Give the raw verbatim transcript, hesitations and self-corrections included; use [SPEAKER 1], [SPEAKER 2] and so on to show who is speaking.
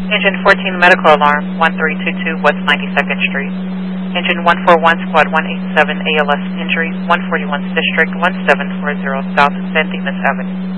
[SPEAKER 1] Engine fourteen medical alarm, one three two two West ninety-second Street. Engine one four one Squad one eighty-seven A L S injuries, one forty-one District one seven four zero South San Dimas Avenue.